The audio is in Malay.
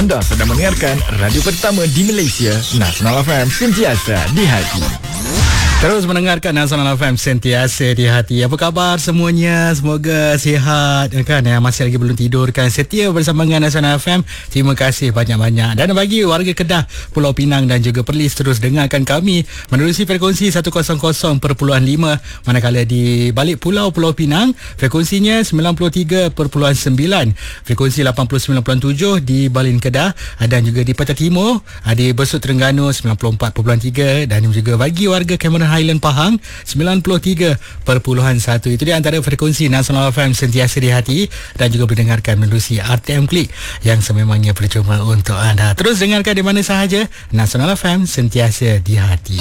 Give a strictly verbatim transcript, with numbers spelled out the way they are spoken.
Anda sedang mendengarkan radio pertama di Malaysia, Nasional F M, sentiasa di hati. Terus mendengarkan Nasional F M, sentiasa di hati. Apa khabar semuanya? Semoga sihat kan, yang masih lagi belum tidur kan, setia bersama dengan Nasional F M. Terima kasih banyak-banyak. Dan bagi warga Kedah, Pulau Pinang dan juga Perlis, terus dengarkan kami menerusi frekuensi seratus perpuluhan lima, manakala di balik pulau Pulau Pinang frekuensinya sembilan puluh tiga perpuluhan sembilan, frekuensi lapan puluh sembilan perpuluhan tujuh di Balin Kedah, dan juga di Pantai Timur di Besut Terengganu sembilan puluh empat perpuluhan tiga, dan juga bagi warga Cameron Highland Pahang sembilan puluh tiga perpuluhan satu. Itu dia antara frekuensi Nasional F M, sentiasa di hati, dan juga mendengarkan menerusi R T M Klik yang sememangnya percuma untuk anda. Terus dengarkan di mana sahaja, Nasional F M, sentiasa di hati.